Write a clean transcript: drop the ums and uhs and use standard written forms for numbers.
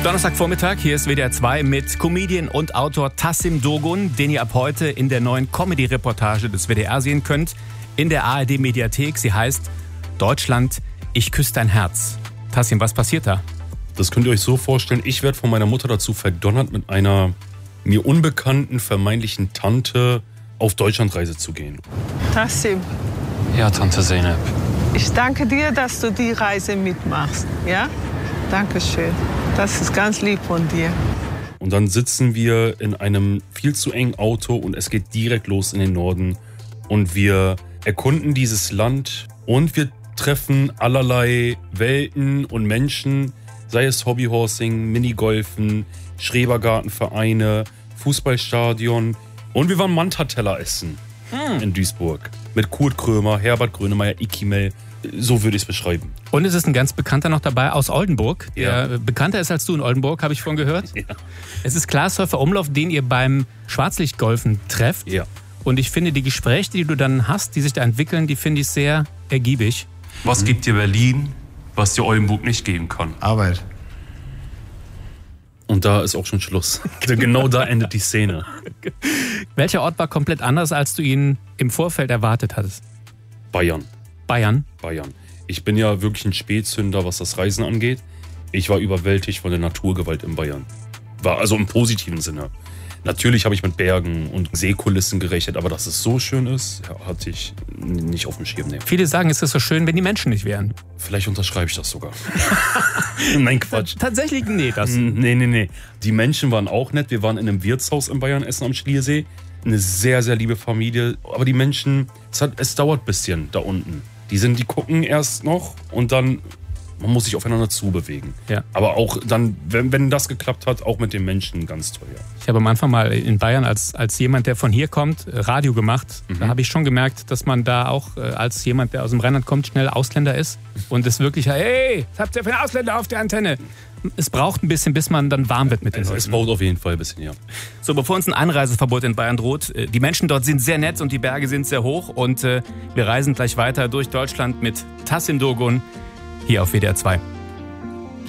Donnerstagvormittag, hier ist WDR 2 mit Comedian und Autor Tassim Dogun, den ihr ab heute in der neuen Comedy-Reportage des WDR sehen könnt, in der ARD-Mediathek. Sie heißt Deutschland, ich küsse dein Herz. Tassim, was passiert da? Das könnt ihr euch so vorstellen, ich werde von meiner Mutter dazu verdonnert, mit einer mir unbekannten, vermeintlichen Tante auf Deutschlandreise zu gehen. Tassim, Ja, Tante Zeynep. ich danke dir, dass du die Reise mitmachst. Ja? Dankeschön. Das ist ganz lieb von dir. Und dann sitzen wir in einem viel zu engen Auto und es geht direkt los in den Norden. Und wir erkunden dieses Land und wir treffen allerlei Welten und Menschen, sei es Hobbyhorsing, Minigolfen, Schrebergartenvereine, Fußballstadion. Und wir waren Mantateller essen in Duisburg. Mit Kurt Krömer, Herbert Grönemeyer, Ikimel. So würde ich es beschreiben. Und es ist ein ganz Bekannter noch dabei aus Oldenburg, Ja. der bekannter ist als du in Oldenburg, habe ich vorhin gehört. Ja. Es ist Klaas Häufer Umlauf, den ihr beim Schwarzlichtgolfen trefft. Ja. Und ich finde, die Gespräche, die du dann hast, die sich da entwickeln, die finde ich sehr ergiebig. Was gibt dir Berlin, was dir Oldenburg nicht geben kann? Arbeit. Und da ist auch schon Schluss. Genau da endet die Szene. Welcher Ort war komplett anders, als du ihn im Vorfeld erwartet hattest? Bayern. Bayern. Ich bin ja wirklich ein Spätzünder, was das Reisen angeht. Ich war überwältigt von der Naturgewalt in Bayern. War also im positiven Sinne. Natürlich habe ich mit Bergen und Seekulissen gerechnet, aber dass es so schön ist, hatte ich nicht auf dem Schirm. Nee. Viele sagen, es ist so schön, wenn die Menschen nicht wären. Vielleicht unterschreibe ich das sogar. Nein, Quatsch. Tatsächlich, nee, das. Nee. Die Menschen waren auch nett. Wir waren in einem Wirtshaus in Bayern essen am Schliersee. Eine sehr, sehr liebe Familie. Aber die Menschen, es dauert ein bisschen da unten. Die gucken erst noch und dann, man muss sich aufeinander zubewegen. Ja. Aber auch dann, wenn das geklappt hat, auch mit den Menschen ganz toll, ja. Ich habe am Anfang mal in Bayern als jemand, der von hier kommt, Radio gemacht. Da habe ich schon gemerkt, dass man da auch als jemand, der aus dem Rheinland kommt, schnell Ausländer ist. Und es wirklich, hey, was habt ihr für einen Ausländer auf der Antenne? Es braucht ein bisschen, bis man dann warm wird mit den Es Leuten. braucht auf jeden Fall ein bisschen, ja. So, bevor uns ein Einreiseverbot in Bayern droht, die Menschen dort sind sehr nett und die Berge sind sehr hoch. Und wir reisen gleich weiter durch Deutschland mit Tassim Dogun hier auf WDR 2.